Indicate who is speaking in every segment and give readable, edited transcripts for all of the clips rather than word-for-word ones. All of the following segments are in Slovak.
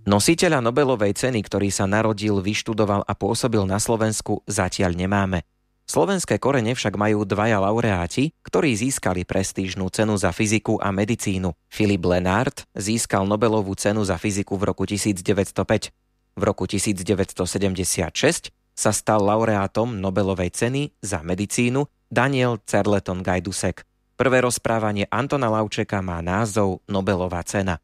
Speaker 1: Nositeľa Nobelovej ceny, ktorý sa narodil, vyštudoval a pôsobil na Slovensku, zatiaľ nemáme. Slovenské korene však majú dvaja laureáti, ktorí získali prestížnu cenu za fyziku a medicínu. Philipp Lenard získal Nobelovú cenu za fyziku v roku 1905. V roku 1976 sa stal laureátom Nobelovej ceny za medicínu Daniel Cerleton-Gajdusek. Prvé rozprávanie Antona Laučeka má názov Nobelová cena.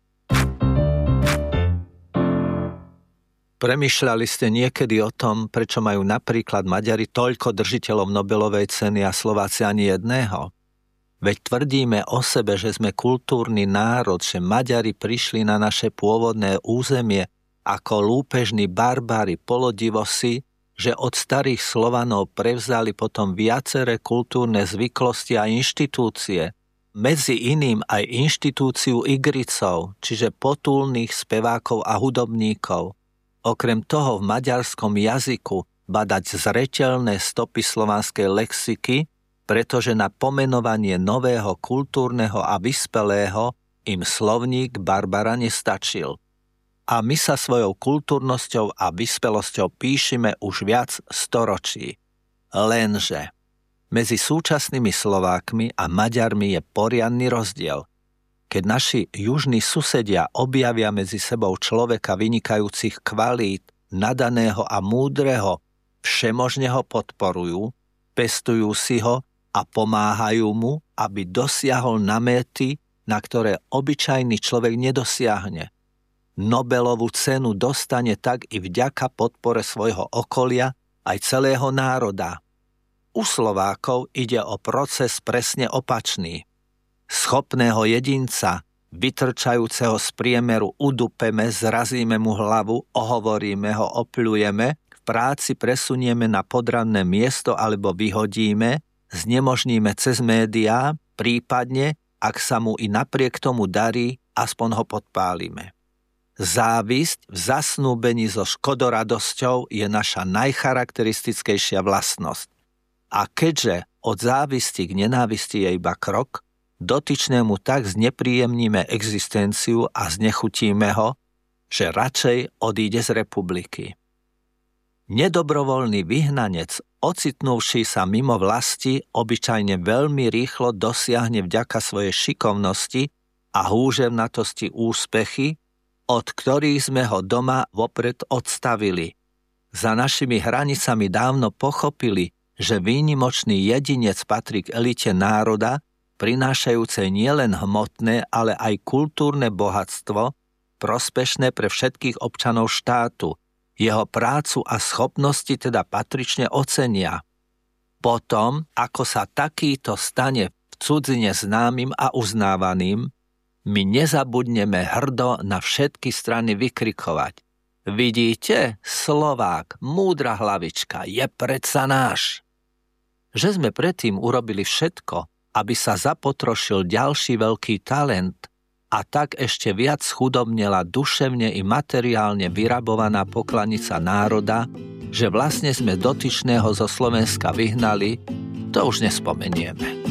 Speaker 2: Premýšľali ste niekedy o tom, prečo majú napríklad Maďari toľko držiteľov Nobelovej ceny a Slováci ani jedného? Veď tvrdíme o sebe, že sme kultúrny národ, že Maďari prišli na naše pôvodné územie ako lúpežní barbári, polodivosi, že od starých Slovanov prevzali potom viaceré kultúrne zvyklosti a inštitúcie, medzi iným aj inštitúciu Igricov, čiže potulných spevákov a hudobníkov. Okrem toho v maďarskom jazyku badať zreteľné stopy slovanskej lexiky, pretože na pomenovanie nového kultúrneho a vyspelého im slovník Barbara nestačil. A my sa svojou kultúrnosťou a vyspelosťou píšime už viac storočí. Lenže medzi súčasnými Slovákmi a Maďarmi je poriadny rozdiel. Keď naši južní susedia objavia medzi sebou človeka vynikajúcich kvalít, nadaného a múdreho, všemožne ho podporujú, pestujú si ho a pomáhajú mu, aby dosiahol na méty, na ktoré obyčajný človek nedosiahne. Nobelovú cenu dostane tak i vďaka podpore svojho okolia aj celého národa. U Slovákov ide o proces presne opačný. Schopného jedinca, vytrčajúceho z priemeru, udupeme, zrazíme mu hlavu, ohovoríme ho, opľujeme, v práci presunieme na podranné miesto alebo vyhodíme, znemožníme cez médiá, prípadne, ak sa mu i napriek tomu darí, aspoň ho podpálime. Závisť v zasnúbení so škodoradosťou je naša najcharakteristickejšia vlastnosť. A keďže od závisti k nenávisti je iba krok, dotyčnému tak znepríjemníme existenciu a znechutíme ho, že radšej odíde z republiky. Nedobrovoľný vyhnanec, ocitnúvši sa mimo vlasti, obyčajne veľmi rýchlo dosiahne vďaka svojej šikovnosti a húževnatosti úspechy, od ktorých sme ho doma vopred odstavili. Za našimi hranicami dávno pochopili, že výnimočný jedinec patrí k elite národa, prinášajúce nielen hmotné, ale aj kultúrne bohatstvo, prospešné pre všetkých občanov štátu. Jeho prácu a schopnosti teda patrične ocenia. Potom, ako sa takýto stane v cudzine známym a uznávaným, my nezabudneme hrdo na všetky strany vykrikovať. Vidíte, Slovák, múdra hlavička, je predsa náš. Že sme predtým urobili všetko, aby sa zapotrošil ďalší veľký talent a tak ešte viac schudobnela duševne i materiálne vyrabovaná pokladnica národa, že vlastne sme dotyčného zo Slovenska vyhnali, to už nespomenieme.